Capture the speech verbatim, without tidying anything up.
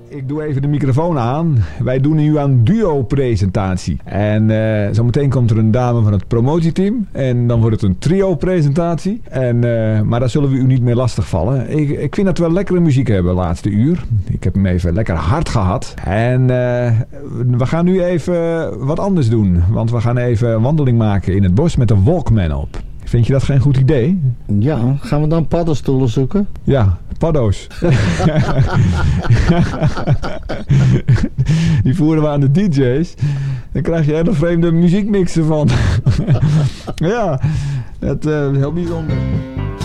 Ik doe even de microfoon aan. Wij doen nu aan duo-presentatie. En uh, zometeen komt er een dame van het promotieteam. En dan wordt het een trio-presentatie. En, uh, maar daar zullen we u niet meer lastigvallen. Ik, ik vind dat we lekkere muziek hebben de laatste uur. Ik heb hem even lekker hard gehad. En uh, we gaan nu even wat anders doen. Want we gaan even een wandeling maken in het bos met de Walkman op. Vind je dat geen goed idee? Ja, gaan we dan paddenstoelen zoeken? Ja, paddo's. Die voeren we aan de D J's. Dan krijg je hele vreemde muziekmixen van. Ja, dat uh, is heel bijzonder.